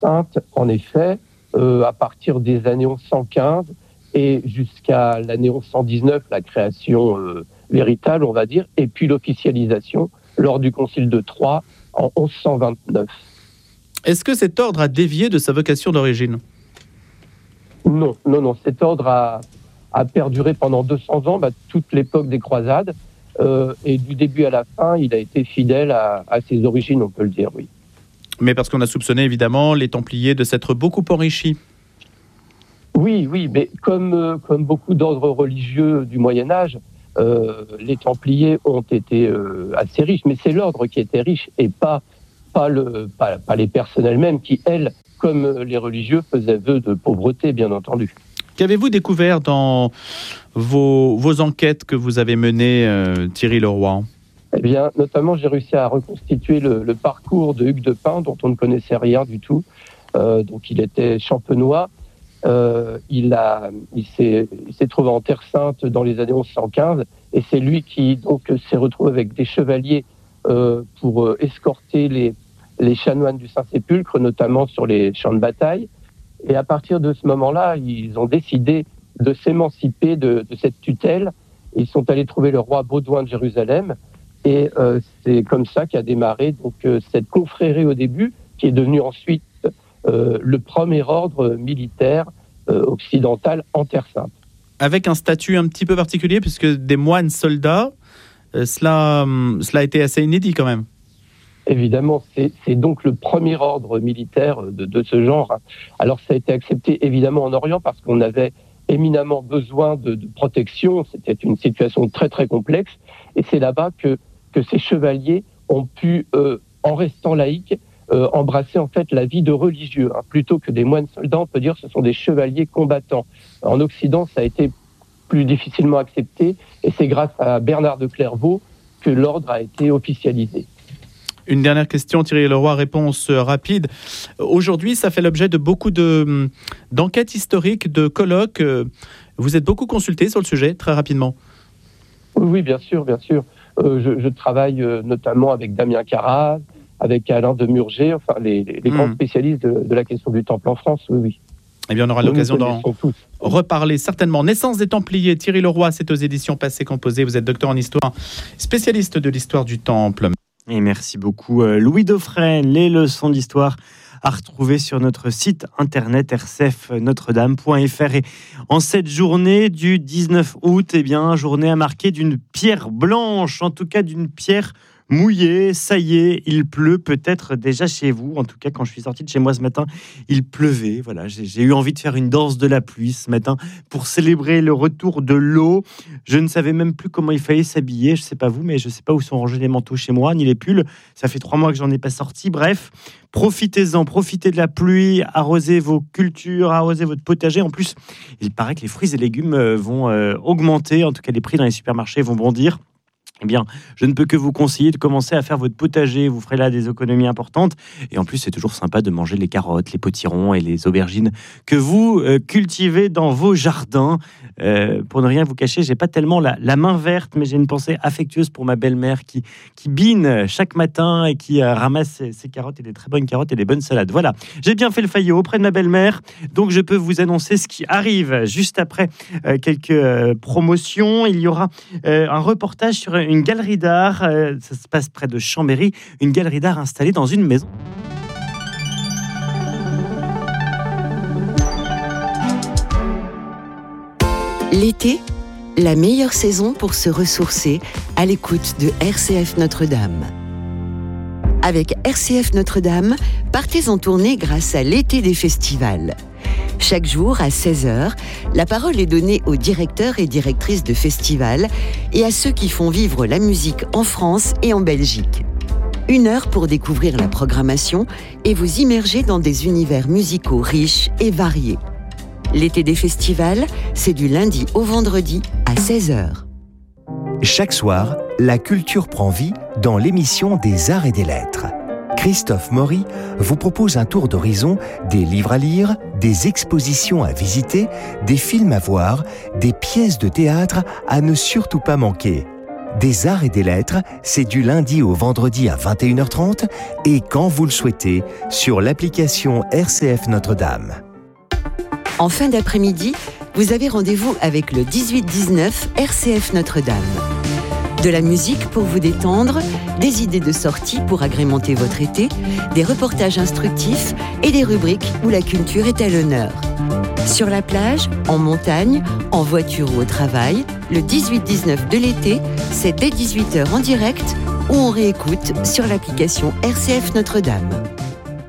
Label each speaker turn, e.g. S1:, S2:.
S1: Sainte, en effet, à partir des années 1115 et jusqu'à l'année 1119, la création véritable, on va dire, et puis l'officialisation lors du Concile de Troyes en 1129.
S2: Est-ce que cet ordre a dévié de sa vocation d'origine ?
S1: Non. Cet ordre a perduré pendant 200 ans, toute l'époque des croisades, et du début à la fin, il a été fidèle à ses origines, on peut le dire, oui.
S2: Mais parce qu'on a soupçonné évidemment les Templiers de s'être beaucoup enrichis.
S1: Oui, mais comme beaucoup d'ordres religieux du Moyen-Âge, les Templiers ont été assez riches, mais c'est l'ordre qui était riche et pas les personnes elles-mêmes qui, elles, comme les religieux, faisaient vœu de pauvreté, bien entendu.
S2: Qu'avez-vous découvert dans vos enquêtes que vous avez menées, Thierry Leroy ?
S1: Eh bien, notamment, j'ai réussi à reconstituer le parcours de Hugues de Pin, dont on ne connaissait rien du tout. Donc, il était champenois. Il s'est trouvé en Terre Sainte dans les années 1115, et c'est lui qui donc s'est retrouvé avec des chevaliers pour escorter les chanoines du Saint-Sépulcre, notamment sur les champs de bataille. Et à partir de ce moment-là, ils ont décidé de s'émanciper de cette tutelle. Ils sont allés trouver le roi Baudouin de Jérusalem. Et c'est comme ça qu'a démarré donc, cette confrérie au début, qui est devenue ensuite le premier ordre militaire occidental en Terre Sainte.
S2: Avec un statut un petit peu particulier, puisque des moines soldats, cela a été assez inédit quand même.
S1: Évidemment, c'est donc le premier ordre militaire de ce genre. Alors ça a été accepté évidemment en Orient parce qu'on avait éminemment besoin de protection. C'était une situation très très complexe. Et c'est là-bas que ces chevaliers ont pu, en restant laïcs, embrasser en fait la vie de religieux. Plutôt que des moines soldats, on peut dire que ce sont des chevaliers combattants. En Occident, ça a été plus difficilement accepté. Et c'est grâce à Bernard de Clairvaux que l'ordre a été officialisé.
S2: Une dernière question, Thierry Leroy, réponse rapide. Aujourd'hui, ça fait l'objet de beaucoup d'enquêtes historiques, de colloques. Vous êtes beaucoup consulté sur le sujet, très rapidement.
S1: Oui, bien sûr. Je travaille notamment avec Damien Carraz, avec Alain de Murger, enfin les grands spécialistes de la question du Temple en France, oui.
S2: Eh bien, on aura l'occasion d'en reparler certainement. Naissance des Templiers, Thierry Leroy, c'est aux éditions Passé Composé. Vous êtes docteur en histoire, spécialiste de l'histoire du Temple.
S3: Et merci beaucoup Louis Dauphren. Les leçons d'histoire à retrouver sur notre site internet rcfnotredame.fr. Et en cette journée du 19 août, journée à marquer d'une pierre blanche, en tout cas d'une pierre mouillé, ça y est, il pleut peut-être déjà chez vous. En tout cas, quand je suis sorti de chez moi ce matin, il pleuvait. Voilà, j'ai eu envie de faire une danse de la pluie ce matin pour célébrer le retour de l'eau. Je ne savais même plus comment il fallait s'habiller. Je ne sais pas vous, mais je ne sais pas où sont rangés les manteaux chez moi, ni les pulls. Ça fait 3 mois que j'en ai pas sorti. Bref, profitez-en, profitez de la pluie, arrosez vos cultures, arrosez votre potager. En plus, il paraît que les fruits et légumes vont augmenter. En tout cas, les prix dans les supermarchés vont bondir. Eh bien, je ne peux que vous conseiller de commencer à faire votre potager. Vous ferez là des économies importantes. Et en plus, c'est toujours sympa de manger les carottes, les potirons et les aubergines que vous cultivez dans vos jardins. Pour ne rien vous cacher, j'ai pas tellement la main verte, mais j'ai une pensée affectueuse pour ma belle-mère qui bine chaque matin et qui ramasse ses carottes, et des très bonnes carottes et des bonnes salades. Voilà, j'ai bien fait le faillot auprès de ma belle-mère. Donc, je peux vous annoncer ce qui arrive juste après quelques promotions. Il y aura un reportage sur une galerie d'art, ça se passe près de Chambéry, une galerie d'art installée dans une maison.
S4: L'été, la meilleure saison pour se ressourcer à l'écoute de RCF Notre-Dame. Avec RCF Notre-Dame, partez en tournée grâce à l'été des festivals. Chaque jour, à 16h, la parole est donnée aux directeurs et directrices de festivals et à ceux qui font vivre la musique en France et en Belgique. 1 heure pour découvrir la programmation et vous immerger dans des univers musicaux riches et variés. L'été des festivals, c'est du lundi au vendredi à 16h.
S5: Chaque soir, la culture prend vie dans l'émission des Arts et des Lettres. Christophe Maury vous propose un tour d'horizon des livres à lire, des expositions à visiter, des films à voir, des pièces de théâtre à ne surtout pas manquer. des arts et des lettres, c'est du lundi au vendredi à 21h30 et quand vous le souhaitez, sur l'application RCF Notre-Dame.
S4: En fin d'après-midi, vous avez rendez-vous avec le 18-19 RCF Notre-Dame. De la musique pour vous détendre, des idées de sortie pour agrémenter votre été, des reportages instructifs et des rubriques où la culture est à l'honneur. Sur la plage, en montagne, en voiture ou au travail, le 18-19 de l'été, c'est dès 18h en direct ou on réécoute sur l'application RCF Notre-Dame.